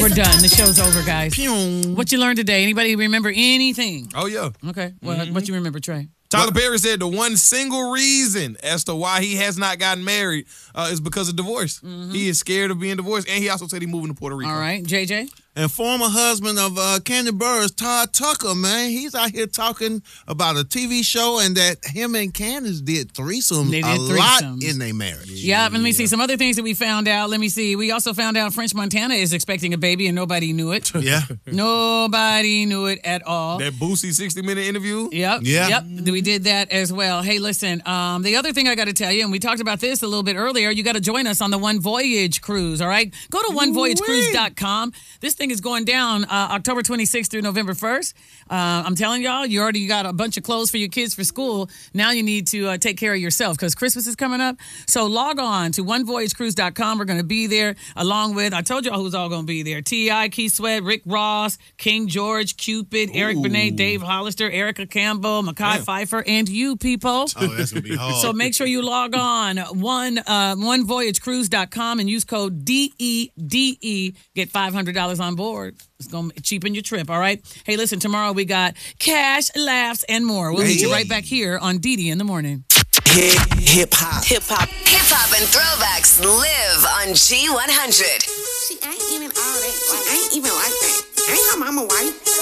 We're done. The show's over, guys. Pew. What you learned today? Anybody remember anything? Oh, yeah. Okay. What you remember, Trey? Tyler Perry said the one single reason as to why he has not gotten married is because of divorce. He is scared of being divorced, and he also said he's moving to Puerto Rico. All right. JJ? And former husband of Candy Burris, Todd Tucker, man, he's out here talking about a TV show and that him and Candace did threesomes lot in their marriage. Yeah, let me see some other things that we found out. Let me see. We also found out French Montana is expecting a baby and nobody knew it. Yeah. Nobody knew it at all. That Boosie 60-minute interview? Yep. Yeah. Yep. We did that as well. Hey, listen, the other thing I got to tell you, and we talked about this a little bit earlier, you got to join us on the One Voyage cruise, all right? Go to onevoyagecruise.com. This thing is going down October 26th through November 1st. I'm telling y'all, you already got a bunch of clothes for your kids for school. Now you need to take care of yourself because Christmas is coming up. So log on to onevoyagecruise.com. We're going to be there along with, I told y'all who's all going to be there. T.I., Keith Sweat, Rick Ross, King George, Cupid, Eric Benet, Dave Hollister, Erica Campbell, Mekhi Phifer, and you people. Oh, that's going to be hard. So make sure you log on onevoyagecruise.com and use code DEDE. Get $500 on board. It's going to cheapen your trip, all right? Hey, listen, tomorrow we got cash, laughs, and more. We'll meet you right back here on DD in the morning. Hip hop. Hip hop and throwbacks live on G100. She ain't even all that. Like, I ain't even like that. Ain't her mama white?